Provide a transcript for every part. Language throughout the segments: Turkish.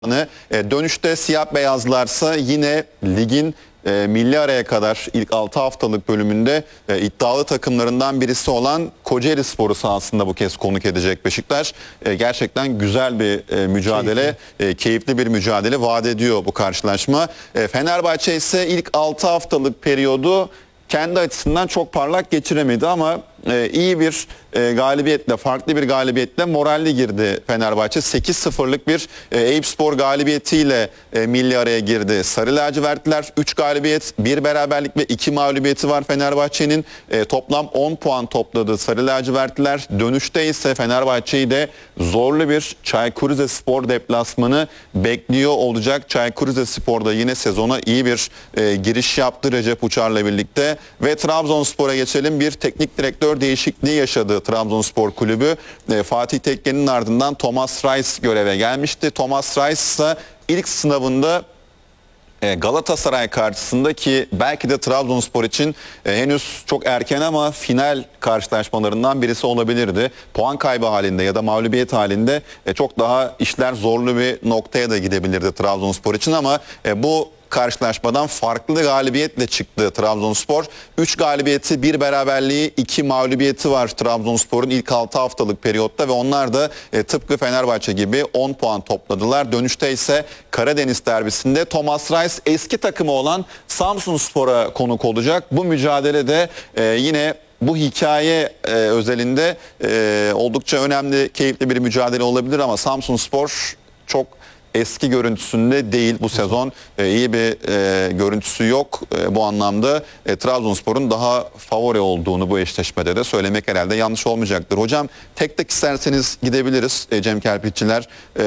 Dönüşte siyah beyazlarsa yine ligin milli araya kadar ilk 6 haftalık bölümünde iddialı takımlarından birisi olan Kocaelispor'u sahasında bu kez konuk edecek Beşiktaş. Gerçekten güzel bir mücadele, keyifli bir mücadele vaat ediyor bu karşılaşma. Fenerbahçe ise ilk 6 haftalık periyodu kendi açısından çok parlak geçiremedi ama iyi bir galibiyetle, farklı bir galibiyetle moralli girdi Fenerbahçe. 8-0'lık bir Eyüpspor galibiyetiyle milli araya girdi. Sarı lacivertliler 3 galibiyet, 1 beraberlik ve 2 mağlubiyeti var Fenerbahçe'nin. Toplam 10 puan topladı Sarı lacivertliler. Dönüşte ise Fenerbahçe'yi de zorlu bir Çaykur Rizespor deplasmanı bekliyor olacak. Çaykur Rizespor'da yine sezona iyi bir giriş yaptı Recep Uçar'la birlikte. Ve Trabzonspor'a geçelim. Bir teknik direktör değişikliği yaşadı Trabzonspor Kulübü. Fatih Tekke'nin ardından Thomas Reis göreve gelmişti. Thomas Reis ise ilk sınavında Galatasaray karşısında, ki belki de Trabzonspor için henüz çok erken ama final karşılaşmalarından birisi olabilirdi. Puan kaybı halinde ya da mağlubiyet halinde çok daha işler zorlu bir noktaya da gidebilirdi Trabzonspor için ama bu karşılaşmadan farklı galibiyetle çıktı Trabzonspor. 3 galibiyeti, 1 beraberliği, 2 mağlubiyeti var Trabzonspor'un ilk 6 haftalık periyotta ve onlar da tıpkı Fenerbahçe gibi 10 puan topladılar. Dönüşte ise Karadeniz derbisinde Thomas Reis eski takımı olan Samsunspor'a konuk olacak. Bu mücadelede yine bu hikaye özelinde oldukça önemli, keyifli bir mücadele olabilir ama Samsunspor çok eski görüntüsünde değil bu sezon. İyi bir görüntüsü yok. Bu anlamda Trabzonspor'un daha favori olduğunu bu eşleşmede de söylemek herhalde yanlış olmayacaktır. Hocam tek tek isterseniz gidebiliriz. Cem Kerpiççiler,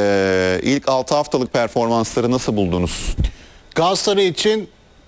ilk 6 haftalık performansları nasıl buldunuz? Galatasaray için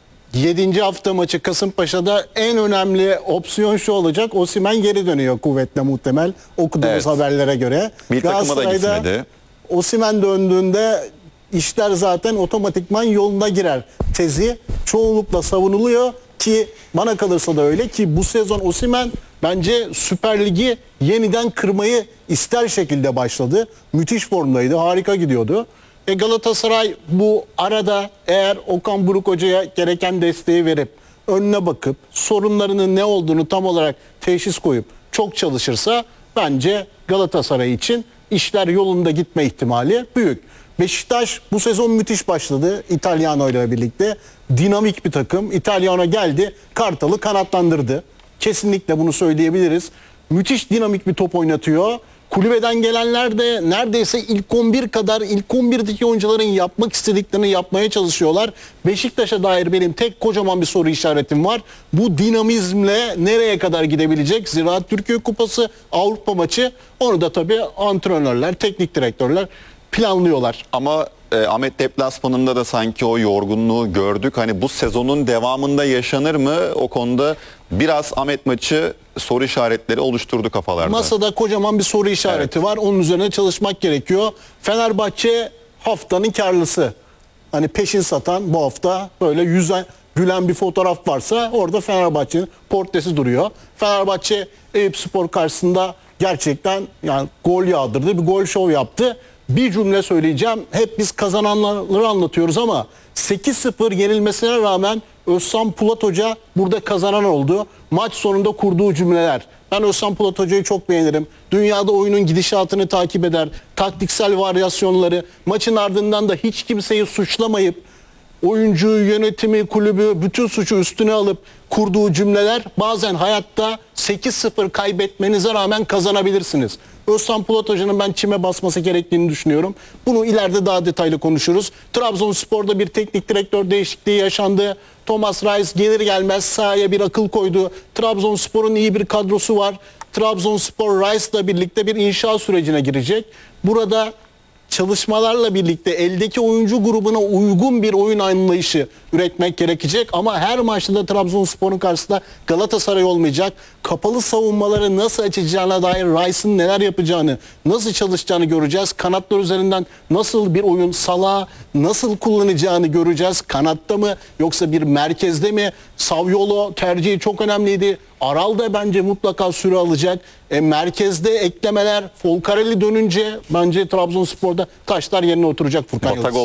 7. hafta maçı Kasımpaşa'da en önemli opsiyon şu olacak: Osimhen geri dönüyor kuvvetle muhtemel, okuduğumuz haberlere göre. Bir takıma da gitmedi. Osimhen döndüğünde işler zaten otomatikman yoluna girer tezi çoğunlukla savunuluyor ki bana kalırsa da öyle, ki bu sezon Osimhen bence Süper Lig'i yeniden kırmayı ister şekilde başladı. Müthiş formdaydı, harika gidiyordu. Galatasaray bu arada eğer Okan Buruk Hoca'ya gereken desteği verip önüne bakıp sorunlarının ne olduğunu tam olarak teşhis koyup çok çalışırsa bence Galatasaray için işler yolunda gitme ihtimali büyük. Beşiktaş bu sezon müthiş başladı Italiano ile birlikte. Dinamik bir takım. Italiano geldi, Kartal'ı kanatlandırdı. Kesinlikle bunu söyleyebiliriz. Müthiş dinamik bir top oynatıyor. Kulübeden gelenler de neredeyse ilk 11 kadar, ilk 11'deki oyuncuların yapmak istediklerini yapmaya çalışıyorlar. Beşiktaş'a dair benim tek kocaman bir soru işaretim var. Bu dinamizmle nereye kadar gidebilecek? Ziraat Türkiye Kupası, Avrupa maçı, onu da tabii antrenörler, teknik direktörler planlıyorlar. Ama Ahmet deplasmanında da sanki o yorgunluğu gördük. Hani bu sezonun devamında yaşanır mı? O konuda biraz Ahmet maçı soru işaretleri oluşturdu kafalarda. Masada kocaman bir soru işareti var. Onun üzerine çalışmak gerekiyor. Fenerbahçe haftanın karlısı. Hani peşin satan bu hafta böyle gülen bir fotoğraf varsa orada Fenerbahçe'nin portresi duruyor. Fenerbahçe Eyüpspor karşısında gerçekten yani gol yağdırdı. Bir gol şov yaptı. Bir cümle söyleyeceğim. Hep biz kazananları anlatıyoruz ama 8-0 yenilmesine rağmen Özcan Pulat Hoca burada kazanan oldu. Maç sonunda kurduğu cümleler. Ben Özcan Pulat Hoca'yı çok beğenirim. Dünyada oyunun gidişatını takip eder. Taktiksel varyasyonları, maçın ardından da hiç kimseyi suçlamayıp oyuncu, yönetimi, kulübü bütün suçu üstüne alıp kurduğu cümleler, bazen hayatta 8-0 kaybetmenize rağmen kazanabilirsiniz. Özcan Pulat Hoca'nın ben çime basması gerektiğini düşünüyorum. Bunu ileride daha detaylı konuşuruz. Trabzonspor'da bir teknik direktör değişikliği yaşandı. Thomas Reis gelir gelmez sahaya bir akıl koydu. Trabzonspor'un iyi bir kadrosu var. Trabzonspor Reis'la birlikte bir inşa sürecine girecek. Burada çalışmalarla birlikte eldeki oyuncu grubuna uygun bir oyun anlayışı üretmek gerekecek ama her maçta da Trabzonspor'un karşısında Galatasaray olmayacak. Kapalı savunmaları nasıl açacağına dair Rice'ın neler yapacağını, nasıl çalışacağını göreceğiz. Kanatlar üzerinden nasıl bir oyun, Salah'ı nasıl kullanacağını göreceğiz. Kanatta mı yoksa bir merkezde mi? Saviolo tercihi çok önemliydi. Aral da bence mutlaka süre alacak. Merkezde eklemeler, Folcarelli dönünce bence Trabzonspor'da taşlar yerine oturacak Furkan Yıldız.